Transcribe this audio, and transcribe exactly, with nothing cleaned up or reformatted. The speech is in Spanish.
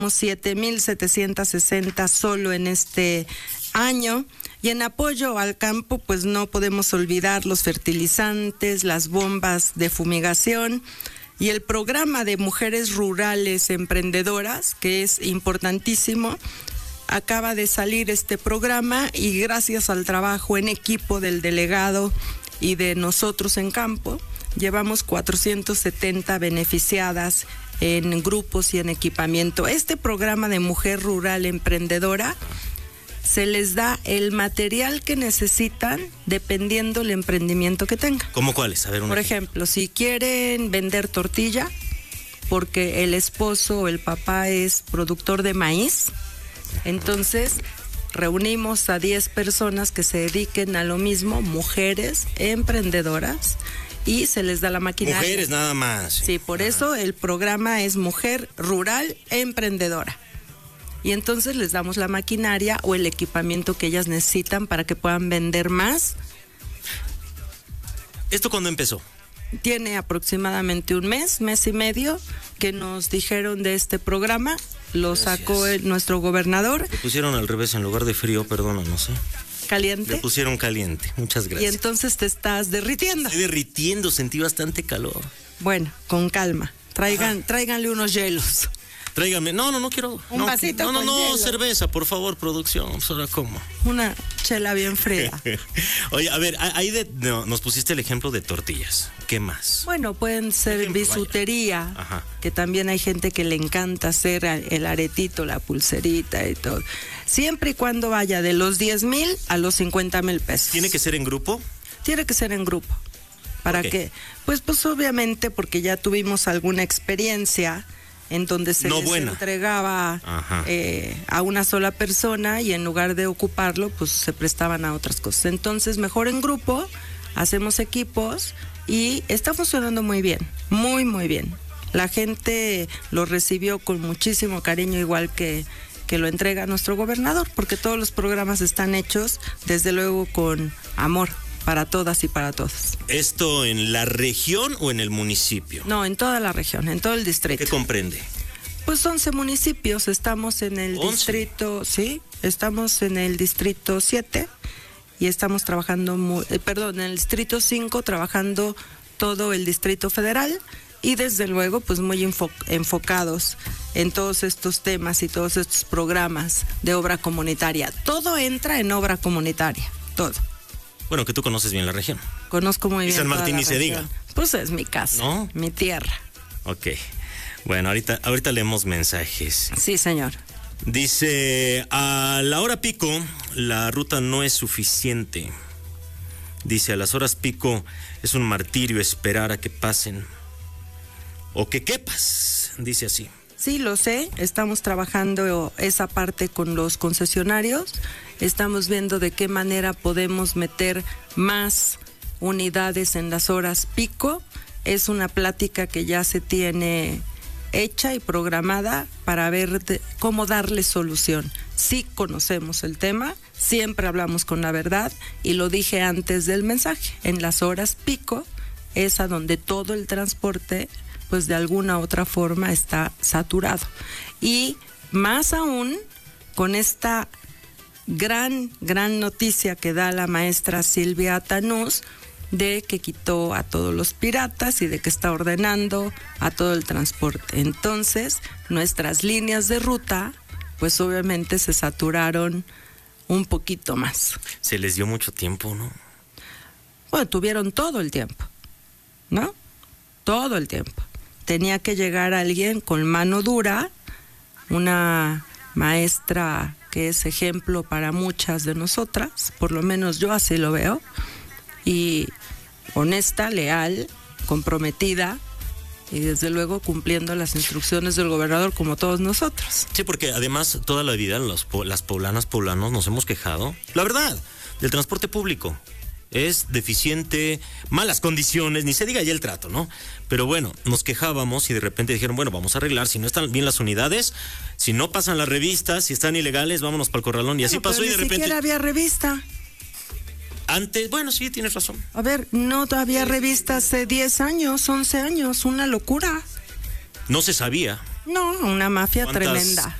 siete mil setecientos sesenta solo en este año. Y en apoyo al campo, pues no podemos olvidar los fertilizantes, las bombas de fumigación y el programa de mujeres rurales emprendedoras, que es importantísimo. Acaba de salir este programa y gracias al trabajo en equipo del delegado y de nosotros en campo, llevamos cuatrocientas setenta beneficiadas en grupos y en equipamiento. Este programa de mujer rural emprendedora se les da el material que necesitan dependiendo del emprendimiento que tengan. ¿Cómo cuáles? A ver, Por ejemplo, si quieren vender tortilla, porque el esposo o el papá es productor de maíz, entonces reunimos a diez personas que se dediquen a lo mismo, mujeres emprendedoras, y se les da la maquinaria. Mujeres nada más. Sí, por eso el programa es Mujer Rural Emprendedora. Y entonces les damos la maquinaria o el equipamiento que ellas necesitan para que puedan vender más. ¿Esto cuándo empezó? Tiene aproximadamente un mes, mes y medio, que nos dijeron de este programa. Lo Gracias. sacó el, nuestro gobernador. Le pusieron al revés, en lugar de frío, perdona, no sé. Caliente. Le pusieron caliente, muchas Y gracias. entonces te estás derritiendo. Estoy derritiendo, sentí bastante calor. Bueno, con calma. Traigan, tráiganle unos hielos. Tráigame, no, no, no quiero. Un no, vasito No, no, con no, hielo. cerveza, por favor, producción. Pues ahora, ¿cómo? Una chela bien fría. Oye, a ver, ahí de, no, nos pusiste el ejemplo de tortillas. ¿Qué más? Bueno, pueden ser Ejemplo, bisutería, Ajá. que también hay gente que le encanta hacer el aretito, la pulserita y todo. Siempre y cuando vaya de los diez mil a los cincuenta mil pesos. ¿Tiene que ser en grupo? Tiene que ser en grupo. ¿Para qué? qué? Pues, pues obviamente porque ya tuvimos alguna experiencia en donde se No les buena. entregaba eh, a una sola persona y en lugar de ocuparlo, pues se prestaban a otras cosas. Entonces, mejor en grupo, hacemos equipos y está funcionando muy bien, muy, muy bien. La gente lo recibió con muchísimo cariño, igual que, que lo entrega nuestro gobernador, porque todos los programas están hechos, desde luego, con amor para todas y para todos. ¿Esto en la región o en el municipio? No, en toda la región, en todo el distrito. ¿Qué comprende? Pues once municipios, estamos en el ¿once? distrito, sí, estamos en el distrito siete y estamos trabajando, muy, eh, perdón, en el distrito cinco trabajando todo el distrito federal y desde luego pues muy enfo- enfocados en todos estos temas y todos estos programas de obra comunitaria. Todo entra en obra comunitaria, todo. Bueno, que tú conoces bien la región. Conozco muy Y bien San toda Martín la ni se región. diga. Pues es mi casa, ¿No? mi tierra. Ok. Bueno, ahorita, ahorita leemos mensajes. Sí, señor. Dice, a la hora pico, la ruta no es suficiente. Dice, a las horas pico es un martirio esperar a que pasen. O que quepas, dice así. Sí, lo sé, estamos trabajando esa parte con los concesionarios, estamos viendo de qué manera podemos meter más unidades en las horas pico. Es una plática que ya se tiene hecha y programada para ver de, cómo darle solución. Sí conocemos el tema, siempre hablamos con la verdad y lo dije antes del mensaje, en las horas pico es a donde todo el transporte pues de alguna u otra forma está saturado. Y más aún con esta gran, gran noticia que da la maestra Silvia Tanús de que quitó a todos los piratas y de que está ordenando a todo el transporte. Entonces, nuestras líneas de ruta, pues obviamente se saturaron un poquito más. Se les dio mucho tiempo, ¿no? Bueno, tuvieron todo el tiempo, ¿no? Todo el tiempo. Tenía que llegar alguien con mano dura, una maestra que es ejemplo para muchas de nosotras, por lo menos yo así lo veo, y honesta, leal, comprometida y desde luego cumpliendo las instrucciones del gobernador como todos nosotros. Sí, porque además toda la vida los, las poblanas, poblanos nos hemos quejado, la verdad, del transporte público. Es deficiente, malas condiciones, ni se diga ya el trato, ¿no? Pero bueno, nos quejábamos y de repente dijeron, bueno, vamos a arreglar, si no están bien las unidades, si no pasan las revistas, si están ilegales, vámonos para el corralón. Y así Bueno, pasó y de ni repente... siquiera había revista. Antes, bueno, sí, tienes razón. A ver, no había revista hace diez años, once años, una locura. No se sabía. No, una mafia ¿Cuántas- tremenda.